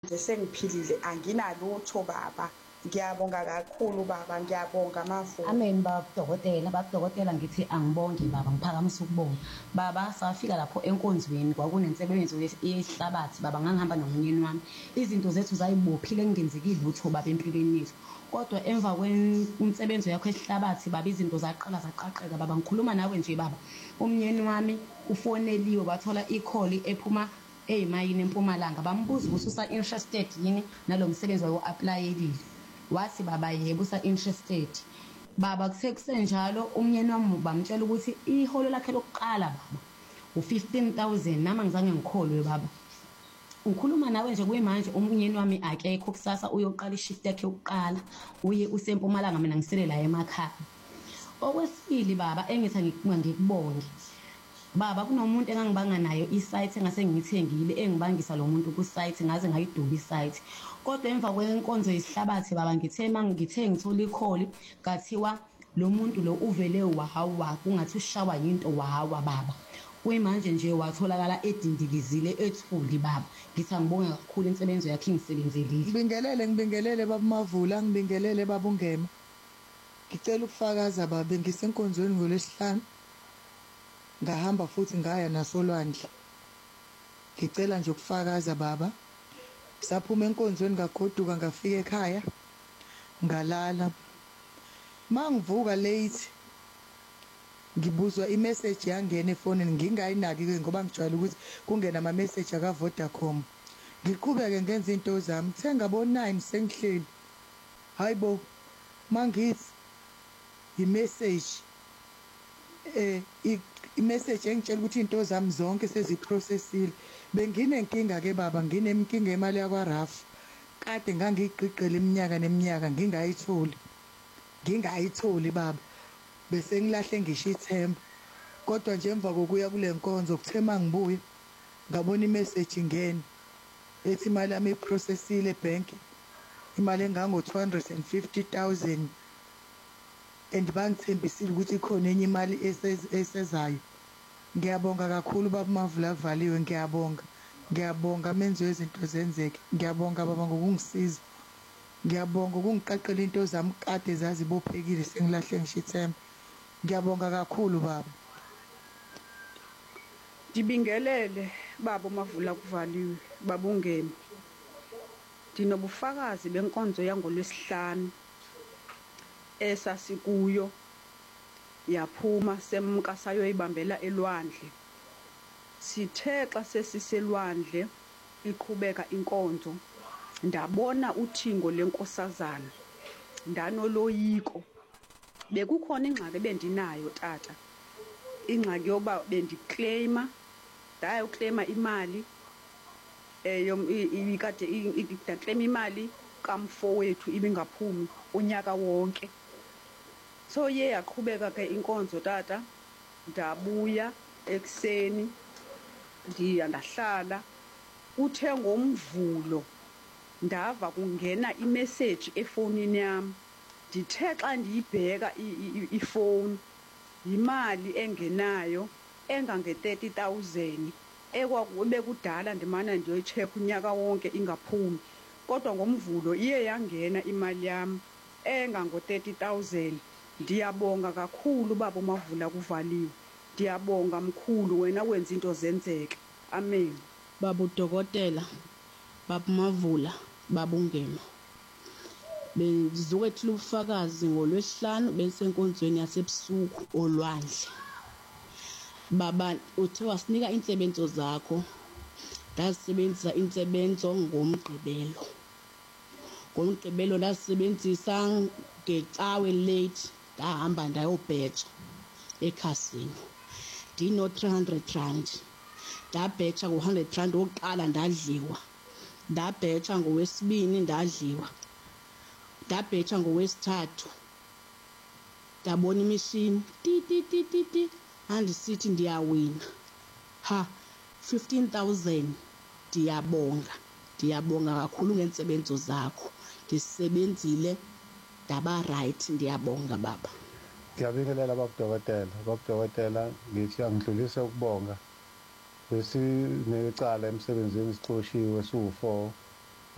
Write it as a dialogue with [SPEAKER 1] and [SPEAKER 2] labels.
[SPEAKER 1] manje sengiphilile anginalutho baba. Ngiyabonga kakhulu baba, ngiyabonga Mavula.
[SPEAKER 2] Amen babudokotela ngithi angibonge baba, ngiphakamise ukubonga. Baba safika lapho enkonzweni kwakunensebenzo yehlabathi baba, ngangihamba nomnyeni wami. Izinto zethu zayibophile kungenzekile lutho baba empilweni yethu. Kodwa emva kwensebenzo yakho esihlabathi baba, izinto zaqala zaqaqeka baba. Ngikhuluma nawe nje baba, umnyeni wami ufoneliwe wathola i-call ephuma eyimayini eMpumalanga, bambuza ukuthi usa-interested yini nalo msebenzi wayo-aplayelile. Wathi baba yebo usa-interested. Baba kuthe kusenjalo umnyeni wami bamtshela ukuthi iholo lakhe lokuqala baba u-15,000, nama ngizange ngikholwe baba. Ngikhuluma nawe nje kuyimanje umnyeni wami akekho, kusasa uyoqala ishift yakhe yokuqala, uye useMpumalanga mina ngisele la emakhaya. Okwesibili baba engithi ngikubonge baba, kunomuntu engangibanga nayo isite engase ngiyithengile engibangisa lo muntu ku-site ngaze ngayiduba isite. Kodwa emva kwenkonzo yesihlabathi baba ngithe ngithola i-call kathiwa lo muntu lo uvele wahawa, kungathi ushawa yinto wahawa baba. Kuyimanje nje watholakala edindikizile ethuli baba. Ngithi angibonge kakhulu insebenzo yakhe ingisebenzelile.
[SPEAKER 3] Ngibingelele baba Mavula, ngibingelele baba Ungema. Ngicela ukufakaza baba, ngisenkonzweni ngoLwesihlanu ngahamba futhi ngaya nasolwandle. Ngicela nje ukufakaza baba, saphuma enkonzweni ngagoduka ngafika ekhaya ngalala. Mangivuka late ngibuzwa imessage yangena efonini, ngingayinaki-ke ngoba ngijwayele ukuthi kungena ama-message aka-Vodacom. Ngiqhubeke ngenza into zami, kuthe ngabo-9 sengihleli, hayibo mangithi i-message i-message engitshela ukuthi into zami zonke seziprocessile. Benginenkinga-ke baba, nginenkinga yemali yakwa-Rafu, kade ngangiyigqigqela iminyaka neminyaka ngingayitholi baba, bese ngilahle ngisho ithemba. Kodwa nje emva kokuya kule nkonzo kuthe mangibuya ngabona imessage ingena ethi imali yami iprocessile ebhenki, imali engango-250,000, and bangithembisile ukuthi ikhona enye imali esezayo. Ngiyabonga kakhulu baba Mavula avaliwe, ngiyabonga menzi wezinto zenzeke. Ngiyabonga baba ngokungisiza, ngiyabonga ukungiqaqela into zami kade zazibophekile sengilahle ngisho ithemba. Ngiyabonga kakhulu baba.
[SPEAKER 1] Ngibingelele baba Mavula kuvaliwe, baba Ungema. Dinobufakazi benkonzo yangoLwesihlanu esasikuyo yaphuma semka sayoyibambela elwandle. Sithe xa sesiselwandle iqhubeka inkonzo, ndabona uthingo lenkosazana, ndanoloyiko. Bekukhona ingxaki bendinayo tata, ingxaki yoba bendiclaima, ndayoclaima imali ibikade idaclaima imali kamfowethu ibingaphumi unyaka wonke. So ye yaqhubeka ke inkonzo tata, ndabuya ekseni ndahlala. Uthe ngomvulo ndava kungena imessage efonini yami. Ndithe xa ndiyibheka ifoni, yimali engenayo engange-30,000 bekudala ndimana ndiyoyicheck unyaka wonke ingaphumi. Kodwa ngomvulo iye yangena imali yami engango-30,000. Ndiyabonga kakhulu baba Mavula kuvaliwe. Ndiyabonga mkhulu, wena wenza into zenzeke. Amen.
[SPEAKER 4] Baba udokotela, baba Mavula, baba Ungema. Bengizokwethula ubufakazi ngoLwesihlanu bengisenkonzweni yasebusuku olwandle. Baba uthe wasinika insebenzo zakho, ndasebenzisa insebenzo ngomgqibelo. Ngomgqibelo ndasebenzisa ngecawe late, ndahamba ndayobheja ekhasini. Ndino 300 rand. Ndabheja ngo-100 rand wokuqala ndadliwa. Ndabheja ngowesibini ndadliwa. Ndabheja ngowesithathu. Ndabona imishini ti andisithi ndiyawina. 15,000. Ndiyabonga kakhulu ngensebenzo zakho. Ndisebenzile ndaba right, ndiyabonga baba.
[SPEAKER 5] Ngiyabingelela babudokotela, ngithi angidlulise ukubonga. Besinecala emsebenzini sixoshiwe siwu4